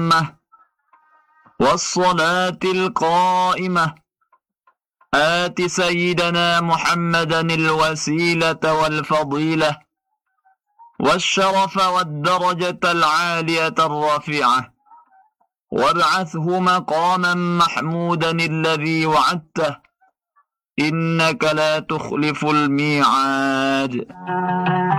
والصلاة القائمة آت سيدنا محمدا الوسيلة والفضيلة والشرف والدرجة العالية الرفيعة وابعثه مقاما محمودا الذي وعدته إنك لا تخلف الميعاد.